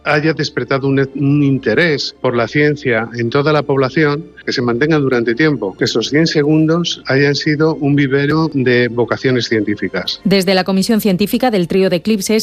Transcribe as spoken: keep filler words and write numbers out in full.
haya despertado un, un interés por la ciencia en toda la población, que se mantenga durante tiempo, que esos cien segundos hayan sido un vivero de vocaciones científicas. Desde la Comisión Científica del Trío de Eclipses